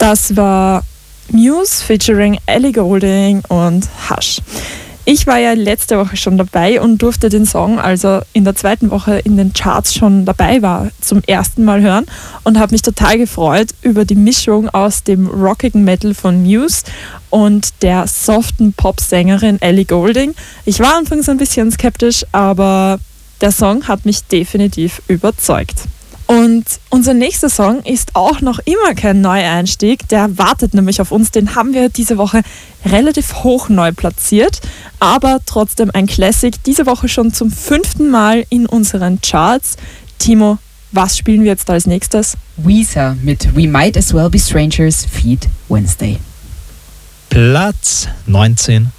Das war Muse featuring Ellie Goulding und Hush. Ich war ja letzte Woche schon dabei und durfte den Song, also in der zweiten Woche in den Charts schon dabei war, zum ersten Mal hören und habe mich total gefreut über die Mischung aus dem rockigen Metal von Muse und der soften Popsängerin Ellie Goulding. Ich war anfangs ein bisschen skeptisch, aber der Song hat mich definitiv überzeugt. Und unser nächster Song ist auch noch immer kein Neueinstieg, der wartet nämlich auf uns, den haben wir diese Woche relativ hoch neu platziert, aber trotzdem ein Classic, diese Woche schon zum 5. Mal in unseren Charts. Timo, was spielen wir jetzt als nächstes? Weezer mit We Might As Well Be Strangers feat. Wednesday. Platz 19.